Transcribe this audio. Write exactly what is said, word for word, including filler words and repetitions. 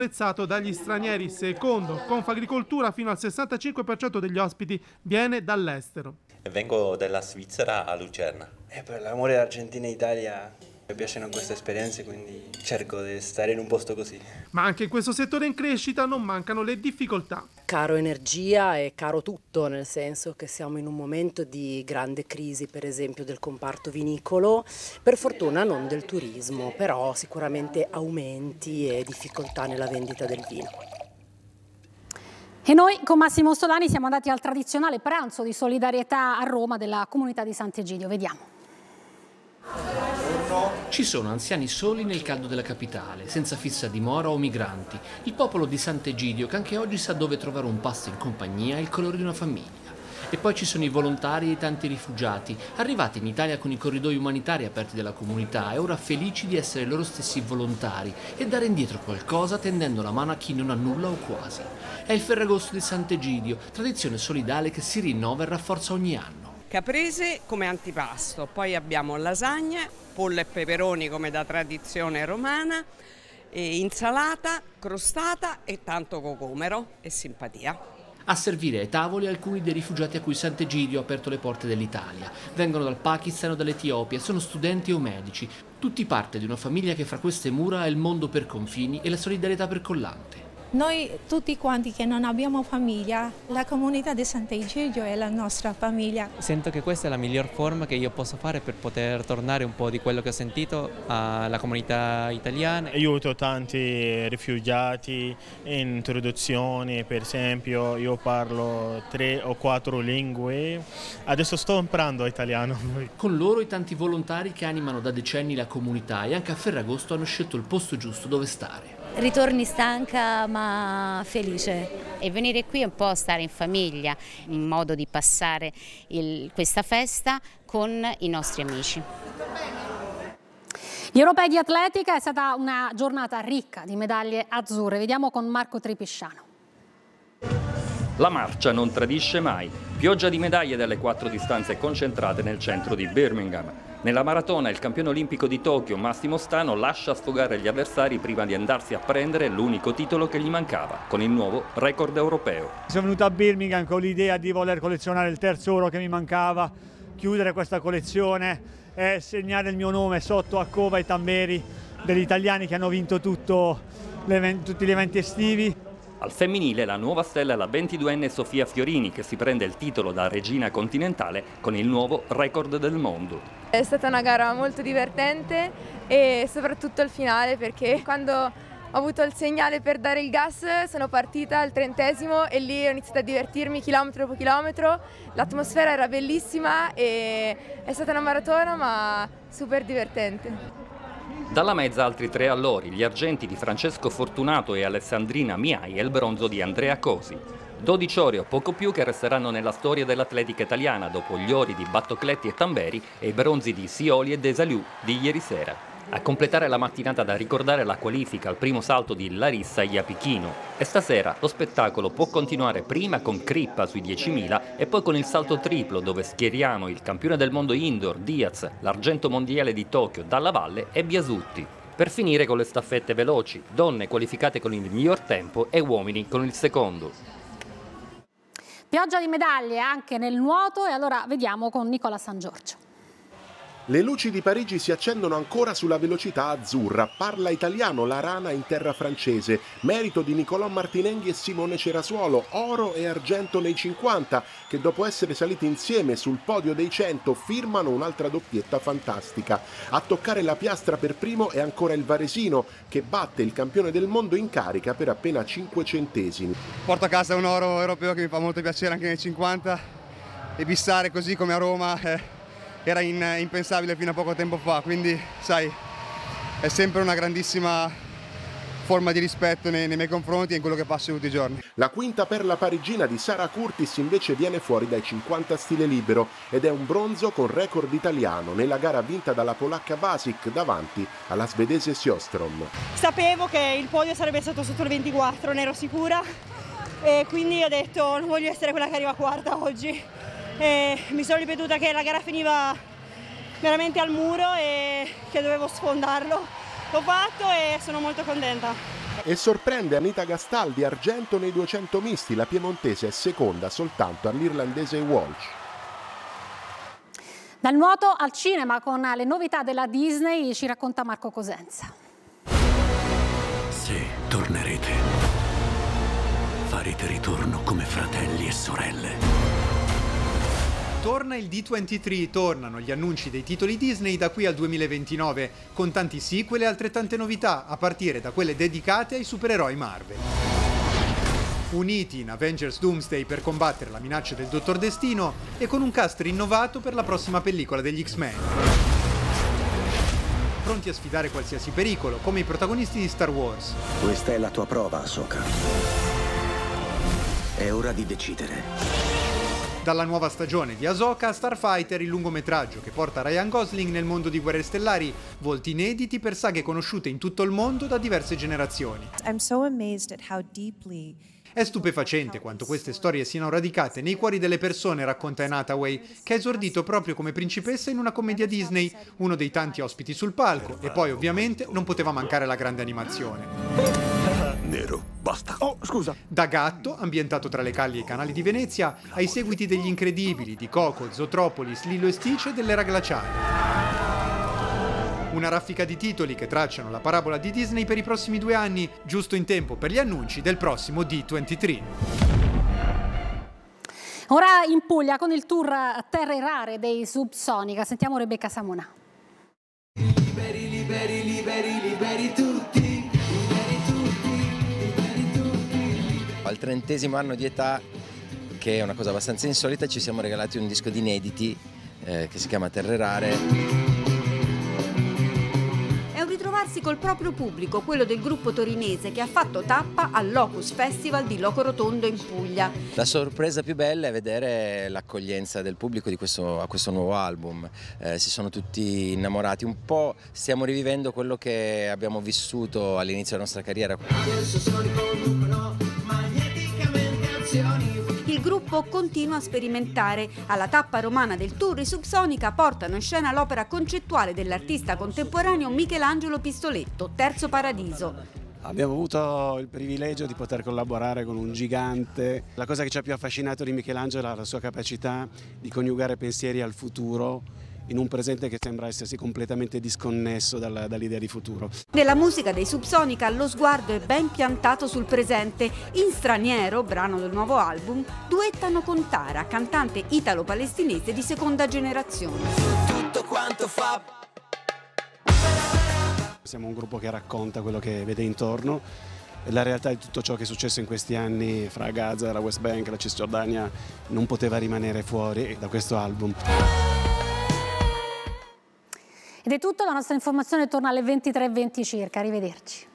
apprezzato dagli stranieri. Secondo Confagricoltura, fino al sessantacinque per cento degli ospiti viene dall'estero. Vengo dalla Svizzera a Lucerna. E per l'amore d'Argentina e Italia mi piacciono queste esperienze, quindi cerco di stare in un posto così. Ma anche in questo settore in crescita non mancano le difficoltà. Caro energia e caro tutto, nel senso che siamo in un momento di grande crisi, per esempio del comparto vinicolo, per fortuna non del turismo, però sicuramente aumenti e difficoltà nella vendita del vino. E noi con Massimo Solani siamo andati al tradizionale pranzo di solidarietà a Roma della comunità di Sant'Egidio. Vediamo. Ci sono anziani soli nel caldo della capitale, senza fissa dimora o migranti. Il popolo di Sant'Egidio che anche oggi sa dove trovare un pasto in compagnia e il colore di una famiglia. E poi ci sono i volontari e i tanti rifugiati, arrivati in Italia con i corridoi umanitari aperti dalla comunità e ora felici di essere loro stessi volontari e dare indietro qualcosa tendendo la mano a chi non ha nulla o quasi. È il Ferragosto di Sant'Egidio, tradizione solidale che si rinnova e rafforza ogni anno. Caprese come antipasto, poi abbiamo lasagne, pollo e peperoni come da tradizione romana, e insalata, crostata e tanto cocomero e simpatia. A servire ai tavoli alcuni dei rifugiati a cui Sant'Egidio ha aperto le porte dell'Italia. Vengono dal Pakistan o dall'Etiopia, sono studenti o medici, tutti parte di una famiglia che fra queste mura ha il mondo per confini e la solidarietà per collante. Noi tutti quanti che non abbiamo famiglia, la comunità di Sant'Egidio è la nostra famiglia. Sento che questa è la miglior forma che io posso fare per poter tornare un po' di quello che ho sentito alla comunità italiana. Aiuto tanti rifugiati in traduzioni, per esempio io parlo tre o quattro lingue, adesso sto imparando italiano. Con loro i tanti volontari che animano da decenni la comunità e anche a Ferragosto hanno scelto il posto giusto dove stare. Ritorni stanca ma felice. E venire qui è un po' stare in famiglia, un modo di passare il, questa festa con i nostri amici. Gli europei di atletica è stata una giornata ricca di medaglie azzurre. Vediamo con Marco Tripisciano. La marcia non tradisce mai. Pioggia di medaglie dalle quattro distanze concentrate nel centro di Birmingham. Nella maratona il campione olimpico di Tokyo, Massimo Stano, lascia sfogare gli avversari prima di andarsi a prendere l'unico titolo che gli mancava, con il nuovo record europeo. Sono venuto a Birmingham con l'idea di voler collezionare il terzo oro che mi mancava, chiudere questa collezione e segnare il mio nome sotto a cova e tamberi degli italiani che hanno vinto tutto tutti gli eventi estivi. Al femminile la nuova stella è la ventiduenne Sofia Fiorini, che si prende il titolo da regina continentale con il nuovo record del mondo. È stata una gara molto divertente e soprattutto il finale, perché quando ho avuto il segnale per dare il gas sono partita al trentesimo e lì ho iniziato a divertirmi chilometro dopo chilometro. L'atmosfera era bellissima e è stata una maratona ma super divertente. Dalla mezza altri tre allori, gli argenti di Francesco Fortunato e Alessandrina Miai e il bronzo di Andrea Cosi. dodici ore o poco più che resteranno nella storia dell'atletica italiana dopo gli ori di Battocletti e Tamberi e i bronzi di Sioli e Desalù di ieri sera. A completare la mattinata da ricordare la qualifica al primo salto di Larissa Iapichino. E stasera lo spettacolo può continuare prima con Crippa sui diecimila e poi con il salto triplo, dove schieriamo il campione del mondo indoor Diaz, l'argento mondiale di Tokyo Dalla Valle e Biasutti. Per finire con le staffette veloci, donne qualificate con il miglior tempo e uomini con il secondo. Pioggia di medaglie anche nel nuoto e allora vediamo con Nicola San Giorgio. Le luci di Parigi si accendono ancora sulla velocità azzurra. Parla italiano la rana in terra francese. Merito di Nicolò Martinenghi e Simone Cerasuolo. Oro e argento nei cinquanta, che dopo essere saliti insieme sul podio dei cento firmano un'altra doppietta fantastica. A toccare la piastra per primo è ancora il varesino, che batte il campione del mondo in carica per appena cinque centesimi. Porto a casa un oro europeo che mi fa molto piacere anche nei cinquanta e bissare così come a Roma eh. Era in, impensabile fino a poco tempo fa, quindi sai, è sempre una grandissima forma di rispetto nei, nei miei confronti e in quello che passo tutti i giorni. La quinta perla parigina di Sara Curtis invece viene fuori dai cinquanta stile libero ed è un bronzo con record italiano nella gara vinta dalla polacca Basic davanti alla svedese Sjöström. Sapevo che il podio sarebbe stato sotto le ventiquattro, ne ero sicura e quindi ho detto non voglio essere quella che arriva quarta oggi. E mi sono ripetuta che la gara finiva veramente al muro e che dovevo sfondarlo. L'ho fatto e sono molto contenta. E sorprende Anita Gastaldi, argento nei duecento misti, la piemontese è seconda soltanto all'irlandese Walsh. Dal nuoto al cinema con le novità della Disney ci racconta Marco Cosenza. Se tornerete, farete ritorno come fratelli e sorelle. Torna il D ventitré, tornano gli annunci dei titoli Disney da qui al duemilaventinove, con tanti sequel e altrettante novità, a partire da quelle dedicate ai supereroi Marvel. Uniti in Avengers Doomsday per combattere la minaccia del Dottor Destino e con un cast rinnovato per la prossima pellicola degli X-Men. Pronti a sfidare qualsiasi pericolo, come i protagonisti di Star Wars. Questa è la tua prova, Ahsoka. È ora di decidere. Dalla nuova stagione di Ahsoka a Starfighter, il lungometraggio che porta Ryan Gosling nel mondo di Guerre Stellari, volti inediti per saghe conosciute in tutto il mondo da diverse generazioni. I'm so amazed at how deeply È stupefacente quanto queste storie siano radicate nei cuori delle persone, racconta Anne Hathaway, che ha esordito proprio come principessa in una commedia Disney, uno dei tanti ospiti sul palco, e poi ovviamente non poteva mancare la grande animazione. Nero, basta. Oh, scusa. Da Gatto, ambientato tra le calli e i canali di Venezia, ai seguiti degli Incredibili, di Coco, Zootropolis, Lilo e Stitch e dell'Era glaciale. Una raffica di titoli che tracciano la parabola di Disney per i prossimi due anni, giusto in tempo per gli annunci del prossimo D ventitré. Ora in Puglia con il tour Terre Rare dei Subsonica. Sentiamo Rebecca Samona. Liberi, liberi, liberi, liberi tutti. Liberi tutti, liberi tutti. Al trentesimo anno di età, che è una cosa abbastanza insolita, ci siamo regalati un disco di inediti eh, che si chiama Terre Rare. Ritrovarsi col proprio pubblico, quello del gruppo torinese che ha fatto tappa al Locus Festival di Locorotondo in Puglia. La sorpresa più bella è vedere l'accoglienza del pubblico di questo, a questo nuovo album. Eh, si sono tutti innamorati, un po' stiamo rivivendo quello che abbiamo vissuto all'inizio della nostra carriera. Adesso si riconducono magneticamente azioni. Il gruppo continua a sperimentare. Alla tappa romana del tour i Subsonica portano in scena l'opera concettuale dell'artista contemporaneo Michelangelo Pistoletto, Terzo Paradiso. Abbiamo avuto il privilegio di poter collaborare con un gigante. La cosa che ci ha più affascinato di Michelangelo è la sua capacità di coniugare pensieri al futuro in un presente che sembra essersi completamente disconnesso dalla, dall'idea di futuro. Nella musica dei Subsonica lo sguardo è ben piantato sul presente. In Straniero, brano del nuovo album, duettano con Tara, cantante italo-palestinese di seconda generazione. Tutto quanto fa. Siamo un gruppo che racconta quello che vede intorno. La realtà di tutto ciò che è successo in questi anni fra Gaza, la West Bank, la Cisgiordania non poteva rimanere fuori da questo album. Ed è tutto, la nostra informazione torna alle ventitré e venti circa, arrivederci.